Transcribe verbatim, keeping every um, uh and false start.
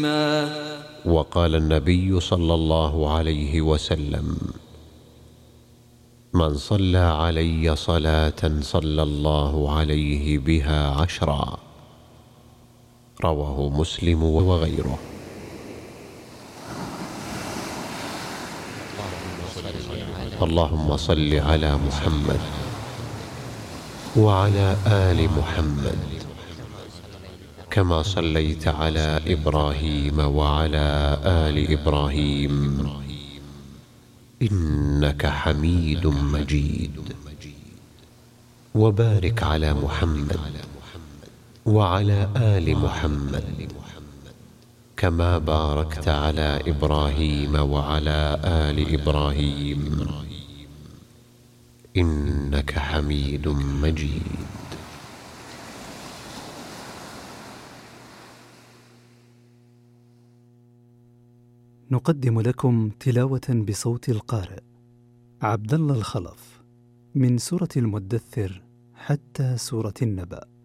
وقال النبي صلى الله عليه وسلم: من صلى علي صلاة صلى الله عليه بها عشرا. رواه مسلم وغيره. اللهم صل على محمد وعلى آل محمد كما صليت على إبراهيم وعلى آل إبراهيم إنك حميد مجيد. وبارك على محمد وعلى آل محمد كما باركت على إبراهيم وعلى آل إبراهيم إنك حميد مجيد. نقدم لكم تلاوة بصوت القارئ عبد الله الخلف من سورة المدثر حتى سورة النبأ.